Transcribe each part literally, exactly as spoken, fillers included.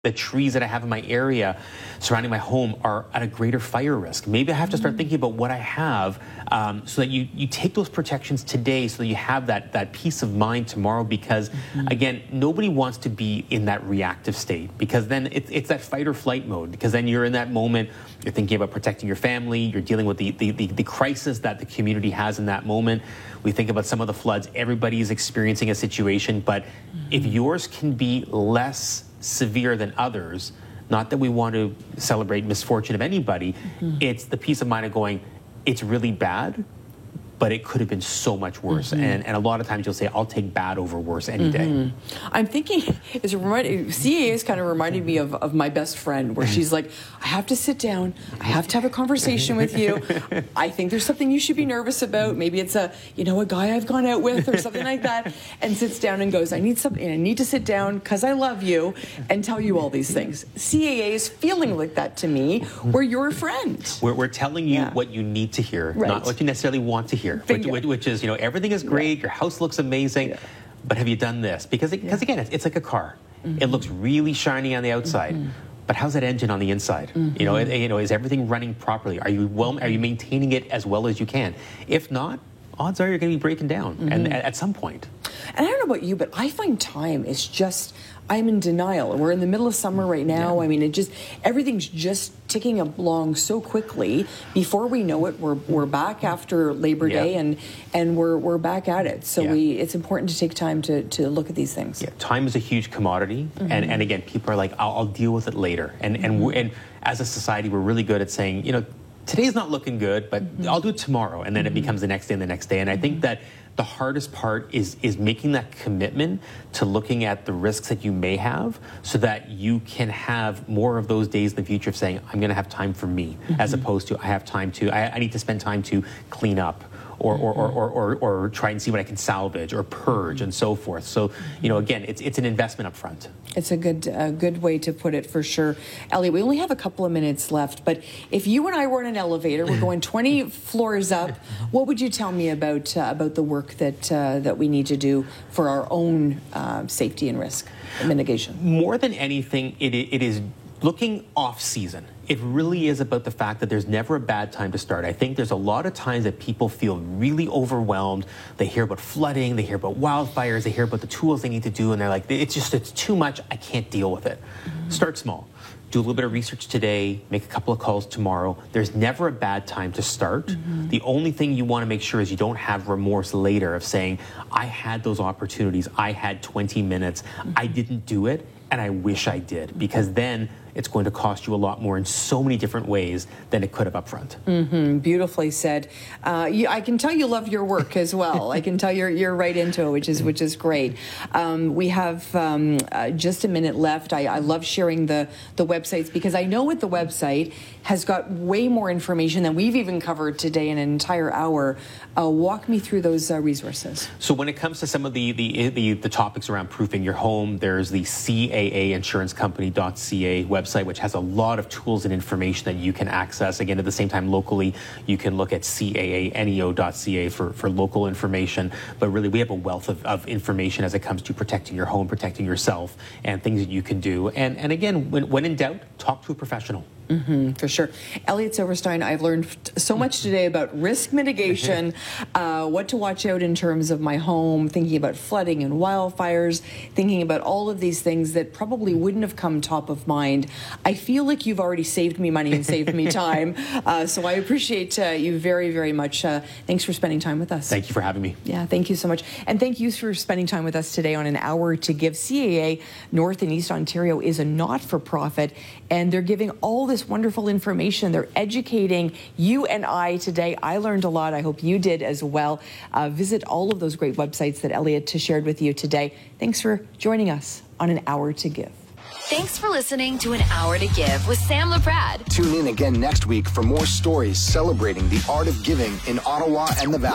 The trees that I have in my area surrounding my home are at a greater fire risk. Maybe I have to start thinking about what I have um, so that you, you take those protections today so that you have that, that peace of mind tomorrow because, mm-hmm. again, nobody wants to be in that reactive state because then it's, it's that fight or flight mode because then you're in that moment, you're thinking about protecting your family, you're dealing with the, the, the, the crisis that the community has in that moment. We think about some of the floods, everybody is experiencing a situation, but mm-hmm. if yours can be less severe than others, not that we want to celebrate misfortune of anybody, mm-hmm. it's the peace of mind of going, it's really bad, but it could have been so much worse. Mm-hmm. And, and a lot of times you'll say, I'll take bad over worse any mm-hmm. day. I'm thinking, it's reminding, C A A is kind of reminding me of, of my best friend, where she's like, I have to sit down, I have to have a conversation with you. I think there's something you should be nervous about. Maybe it's a, you know, a guy I've gone out with or something like that, and sits down and goes, I need something, I need to sit down because I love you and tell you all these things. C A A is feeling like that to me, where you're a friend. We're, we're telling you Yeah. what you need to hear, Right. not what you necessarily want to hear. Which, which, which is, you know, everything is great, Yeah. your house looks amazing, Yeah. but have you done this? Because, because Yeah. again, it's, it's like a car. Mm-hmm. It looks really shiny on the outside, mm-hmm. but how's that engine on the inside? Mm-hmm. You know, it, you know, is everything running properly? Are you well? Are you maintaining it as well as you can? If not, odds are you're going to be breaking down, mm-hmm. and at, at some point. And I don't know about you, but I find time is just, I'm in denial. We're in the middle of summer right now. Yeah. I mean, it just, everything's just ticking along so quickly. Before we know it, we're we're back after Labor yeah. Day, and and we're we're back at it. So yeah. we, it's important to take time to, to look at these things. Yeah, time is a huge commodity, mm-hmm. and, and again, people are like, I'll, I'll deal with it later. And and mm-hmm. and as a society, we're really good at saying, you know, today's not looking good, but mm-hmm. I'll do it tomorrow, and then mm-hmm. it becomes the next day and the next day. And I think that the hardest part is is making that commitment to looking at the risks that you may have so that you can have more of those days in the future of saying, I'm going to have time for me, mm-hmm. as opposed to I have time to, I, I need to spend time to clean up. Or, or, or, or, or, or try and see what I can salvage or purge and so forth. So, you know, again, it's it's an investment up front. It's a good a good way to put it for sure. Elliot, we only have a couple of minutes left, but if you and I were in an elevator, we're going twenty floors up, what would you tell me about uh, about the work that uh, that we need to do for our own uh, safety and risk mitigation? More than anything, it it is looking off season. It really is about the fact that there's never a bad time to start. I think there's a lot of times that people feel really overwhelmed. They hear about flooding, they hear about wildfires, they hear about the tools they need to do, and they're like, it's just, it's too much, I can't deal with it. Mm-hmm. Start small. Do a little bit of research today, make a couple of calls tomorrow. There's never a bad time to start. Mm-hmm. The only thing you want to make sure is you don't have remorse later of saying, I had those opportunities, I had twenty minutes, mm-hmm. I didn't do it, and I wish I did, because then it's going to cost you a lot more in so many different ways than it could have up front. Mm-hmm. Beautifully said. Uh, you, I can tell you love your work as well. I can tell you're you're right into it, which is which is great. Um, we have um, uh, just a minute left. I, I love sharing the the websites because I know with the website has got way more information than we've even covered today in an entire hour. Uh, walk me through those uh, resources. So when it comes to some of the the, the the topics around proofing your home, there's the C A A insurance company dot C A website. website, which has a lot of tools and information that you can access. Again, at the same time, locally, you can look at C A A Neo dot C A for, for local information. But really, we have a wealth of, of information as it comes to protecting your home, protecting yourself, and things that you can do. And, and again, when, when in doubt, talk to a professional. Mm-hmm, for sure. Elliot Silverstein, I've learned so much today about risk mitigation, uh, what to watch out in terms of my home, thinking about flooding and wildfires, thinking about all of these things that probably wouldn't have come top of mind. I feel like you've already saved me money and saved me time, uh, so I appreciate uh, you very, very much. Uh, thanks for spending time with us. Thank you for having me. Yeah, thank you so much. And thank you for spending time with us today on An Hour to Give. C A A North and East Ontario is a not-for-profit, and they're giving all this wonderful information. They're educating you and I today. I learned a lot. I hope you did as well. Uh, visit all of those great websites that Elliot shared with you today. Thanks for joining us on An Hour to Give. Thanks for listening to An Hour to Give with Sam LaPrade. Tune in again next week for more stories celebrating the art of giving in Ottawa and the Valley.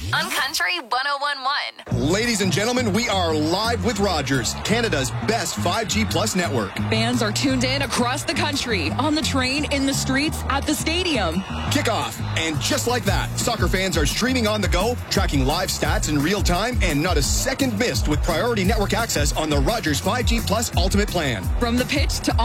on Country one oh one point one. Ladies and gentlemen, we are live with Rogers, Canada's best five G plus network. Fans are tuned in across the country, on the train, in the streets, at the stadium. Kickoff. And just like that, soccer fans are streaming on the go, tracking live stats in real time, and not a second missed with priority network access on the Rogers five G Plus Ultimate plan. From the pitch to